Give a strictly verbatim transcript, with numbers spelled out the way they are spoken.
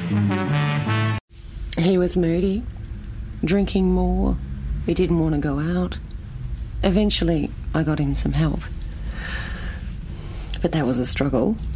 He was moody, drinking more. He didn't want to go out. Eventually, I got him some help. But that was a struggle.